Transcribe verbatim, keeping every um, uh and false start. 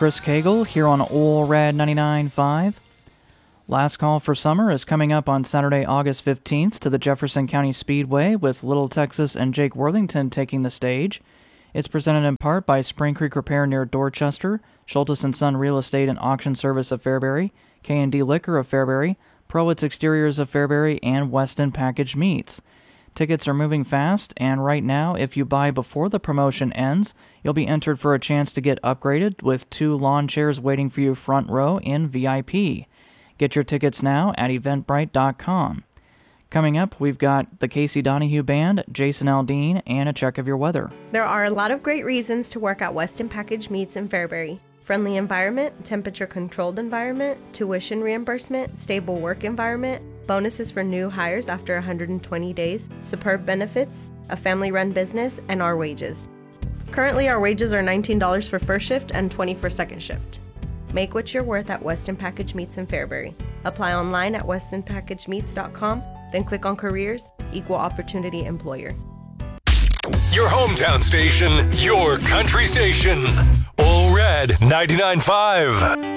Chris Cagle here on Ole Rad ninety-nine point five. Last Call for Summer is coming up on Saturday, August fifteenth to the Jefferson County Speedway with Little Texas and Jake Worthington taking the stage. It's presented in part by Spring Creek Repair near Dorchester, Schultes and Son Real Estate and Auction Service of Fairbury, K and D Liquor of Fairbury, Prowitz Exteriors of Fairbury, and Weston Packaged Meats. Tickets are moving fast, and right now, if you buy before the promotion ends, you'll be entered for a chance to get upgraded with two lawn chairs waiting for you front row in V I P. Get your tickets now at eventbrite dot com. Coming up, we've got the Casey Donahue Band, Jason Aldean, and a check of your weather. There are a lot of great reasons to work at Weston Packaged Meats in Fairbury. Friendly environment, temperature-controlled environment, tuition reimbursement, stable work environment, bonuses for new hires after one hundred twenty days, superb benefits, a family-run business, and our wages. Currently, our wages are nineteen dollars for first shift and twenty dollars for second shift. Make what you're worth at Weston Packaged Meats in Fairbury. Apply online at weston packaged meats dot com, then click on Careers, Equal Opportunity Employer. Your hometown station, your country station. Ole Red ninety-nine point five.